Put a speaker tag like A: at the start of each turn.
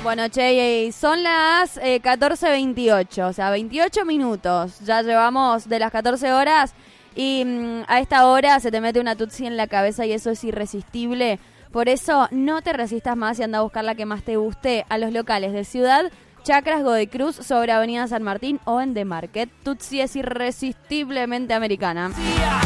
A: Bueno, che, son las 14:28, o sea, 28 minutos. Ya llevamos de las 14 horas y a esta hora se te mete una tutsi en la cabeza y eso es irresistible. Por eso no te resistas más y anda a buscar la que más te guste a los locales de Ciudad, Chacras, Godoy Cruz, sobre Avenida San Martín o en The Market. Tutsi es irresistiblemente americana.